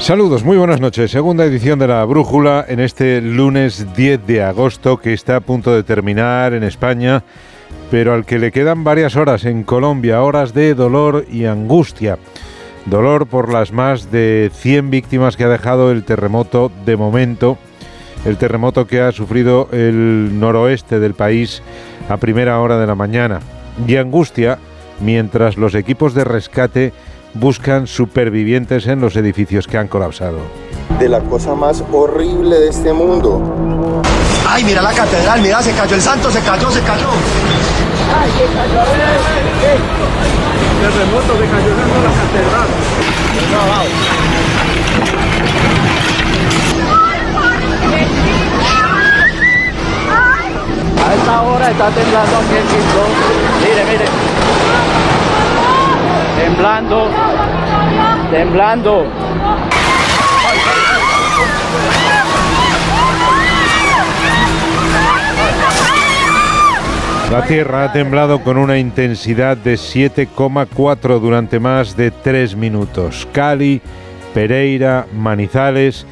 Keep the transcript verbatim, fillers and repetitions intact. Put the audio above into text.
Saludos, muy buenas noches. Segunda edición de La Brújula en este lunes diez de agosto que está a punto de terminar en España, pero al que le quedan varias horas en Colombia, horas de dolor y angustia. Dolor por las más de cien víctimas que ha dejado el terremoto de momento, el terremoto que ha sufrido el noroeste del país a primera hora de la mañana. Y angustia mientras los equipos de rescate buscan supervivientes en los edificios que han colapsado. De la cosa más horrible de este mundo. ¡Ay, mira la catedral! ¡Mira, se cayó el santo! ¡Se cayó, se cayó! ¡Ay, se cayó! Terremoto, se cayó en la catedral. A esta hora está temblando aquí el piso. Mire, mire. Temblando, temblando. La tierra ha temblado con una intensidad de siete coma cuatro durante más de tres minutos. Cali, Pereira, Manizales